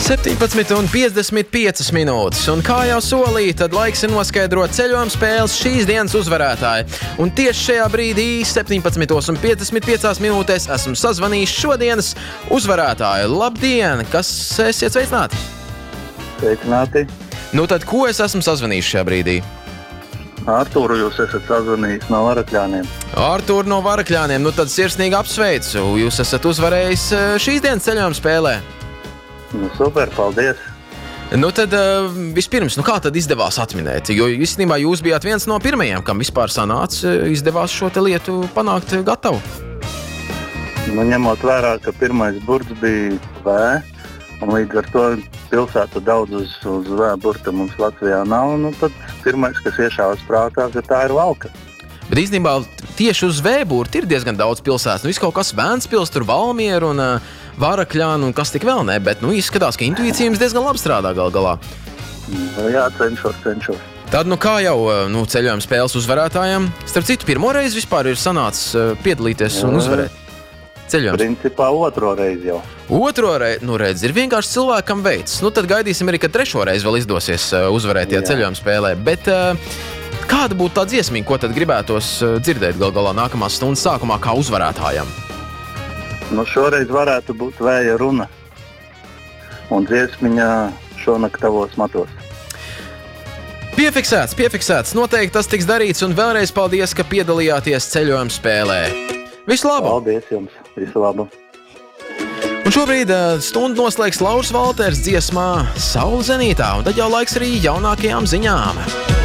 17,55 minūtes, un kā jau solīja, tad laiks ir noskaidrot ceļojuma spēles šīs dienas uzvarētāju. Un tieši šajā brīdī, 17,55 minūtēs, esmu sazvanījis šodienas uzvarētāju. Labdien, kas esiet sveicināti? Sveicināti. Nu tad, ko es esmu sazvanījis šajā brīdī? Artūru jūs esat sazvanījis no Varakļāniem. Artūru no Varakļāniem, nu tad sirsnīgi apsveicu. Jūs esat uzvarējis šīs dienas ceļojuma spēlē. Nu, super, paldies. Nu tad vispirms, kā tad izdevās atminēt? Jo īstenībā jūs bijāt viens no pirmajiem, kam vispār izdevās šo te lietu panākt gatavu. Nu, ņemot vērā, ka pirmais burts bija V, un līdz ar to pilsētu daudz uz V burta mums Latvijā nav, nu tad pirmais, kas iešāvas prātā, ka tā ir Valka. Bet īstenībā tieši uz V burta ir diezgan daudz pilsētas. Nu, viss kaut kas Vēncpils, tur Valmiera un Varakļāni un kas tik vēl ne, bet izskatās, ka intuīcija jums diezgan labi strādā gal galā. Nu, jā, cenšos. Tad, kā jau ceļojuma spēles uzvarētājiem, starp citu, pirmo reizi vispār ir sanācis piedalīties un uzvarēt ceļojums. Principā otro reizi jau. Otro reizi, redz, ir vienkārši cilvēkam veids. Nu, tad gaidīsim arī, ka trešo reizi vēl izdosies uzvarēt tajā ceļojuma spēlē. Bet kāda būtu tā dziesmiņa, ko tad gribētos dzirdēt gal galā nākamās stundas sākumā kā uzvarētājam? Nu, šoreiz varētu būt Vēja runa un dziesmiņa Šonakt tavos matos. Piefiksēts. Noteikti tas tiks darīts, un vēlreiz paldies, ka piedalījāties ceļojuma spēlē. Visu labu! Paldies jums! Visu labu! Un šobrīd stundu noslēgs Lauris Valters dziesmā Saule zenītā, un tad jau laiks arī jaunākajām ziņām.